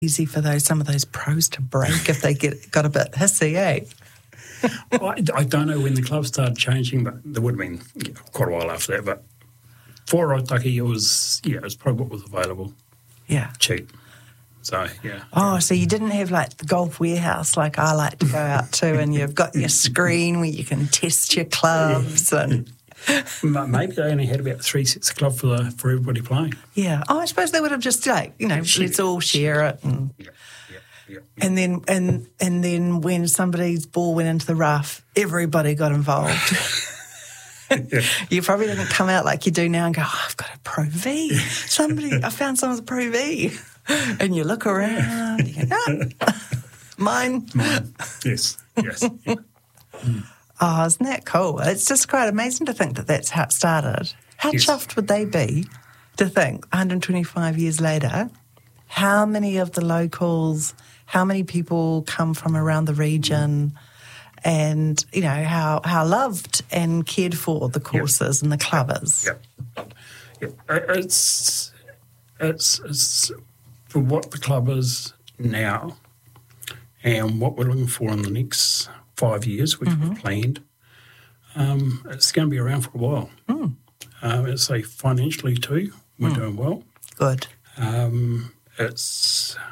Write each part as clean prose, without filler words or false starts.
easy for some of those pros to break if they got a bit hissy, eh? Well, I don't know when the club started changing, but there would have been quite a while after that. But for Otaki, it was probably what was available. Yeah. Cheap. So, yeah. Oh, so you didn't have like the golf warehouse like I like to go out to, and you've got your screen where you can test your clubs and... Maybe they only had about 3 sets of club for everybody playing. Yeah. Oh, I suppose they would have just let's all share it. And, yeah. And then when somebody's ball went into the rough, everybody got involved. You probably didn't come out like you do now and go, oh, I've got a Pro V. I found someone's Pro V. And you look around, you go, mine. Yes. Yeah. Oh, isn't that cool? It's just quite amazing to think that that's how it started. How chuffed would they be to think 125 years later, how many of the locals, how many people come from around the region, and, how loved and cared for the courses and the club is. Yeah. It's for what the club is now and what we're looking for in the next 5 years, which we've planned, it's going to be around for a while. I'd say financially too, we're doing well. Good. That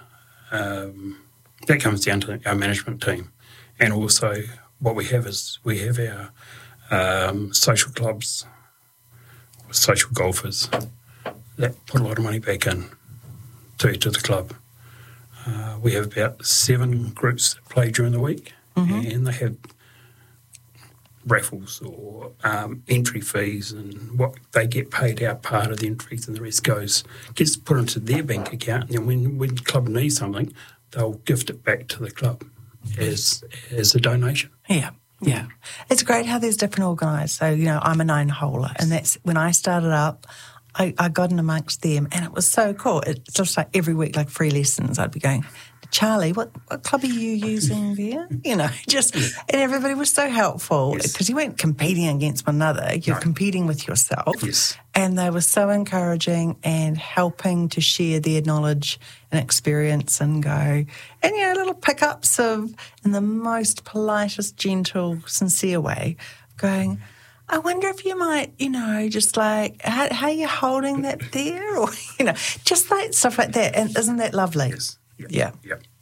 comes down to our management team, and also what we have is our social clubs, social golfers that put a lot of money back in to the club. We have about 7 groups that play during the week. And they have raffles or entry fees, and what they get paid out part of the entries, and the rest gets put into their bank account. And then when the club needs something, they'll gift it back to the club as a donation. Yeah. It's great how there's different organised. So, I'm a 9-holer, and that's when I started up, I got in amongst them, and it was so cool. It's just like every week, like free lessons, I'd be going, Charlie, what club are you using there? And everybody was so helpful because you weren't competing against one another. You're competing with yourself. Yes. And they were so encouraging and helping to share their knowledge and experience and go, and, little pickups in the most politest, gentle, sincere way, going, I wonder if you might, just like, how are you holding that there? Or, just like stuff like that. And isn't that lovely? Yes. Yeah.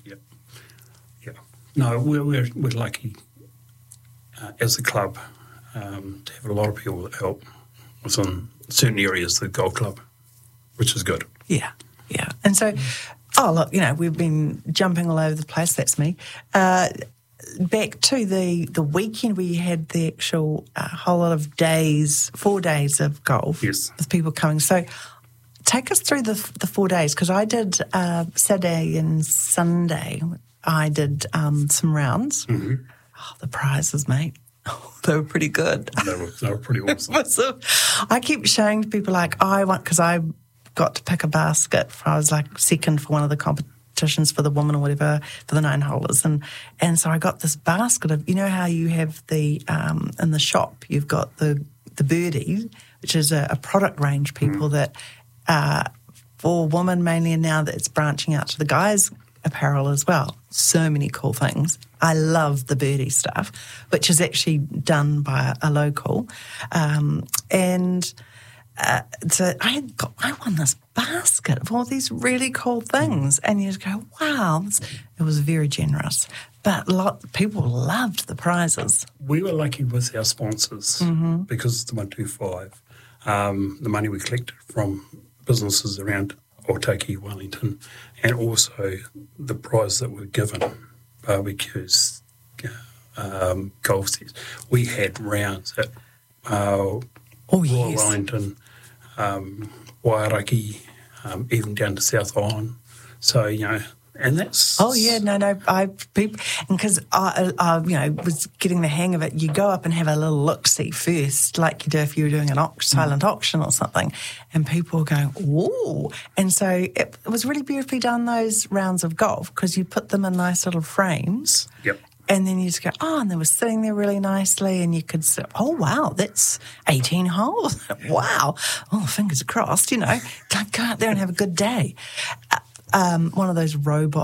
No, we're lucky as a club to have a lot of people that help within certain areas of the golf club, which is good. Yeah. And so, look, we've been jumping all over the place. That's me. Back to the weekend where you had the actual whole lot of days, 4 days of golf with people coming. So take us through the 4 days, because I did Saturday and Sunday. I did some rounds. Oh, the prizes, mate. Oh, they were pretty good. They were pretty awesome. I keep showing people because I got to pick a basket. I was like second for one of the competitions for the woman or whatever, for the 9-holers. And so I got this basket of, how you have the, in the shop, you've got the birdie, which is a product range, people that, for women mainly, and now that it's branching out to the guys' apparel as well. So many cool things. I love the birdie stuff, which is actually done by a local. So I won this basket of all these really cool things. And you just go, wow, it was very generous. But people loved the prizes. We were lucky with our sponsors because of the 125. The money we collected from businesses around Otaki, Wellington, and also the prize that were given, barbecues, golf sets. We had rounds at Royal Wellington, Wairaki, even down to South Island. So, and that's... Oh, yeah, no, because I was getting the hang of it. You go up and have a little look-see first, like you do if you were doing an silent auction or something, and people were going, ooh. And so it was really beautifully done, those rounds of golf, because you put them in nice little frames. Yep. And then you just go, and they were sitting there really nicely, and you could say, oh, wow, that's 18 holes. Wow. Oh, fingers crossed, go out there and have a good day. One of those robots.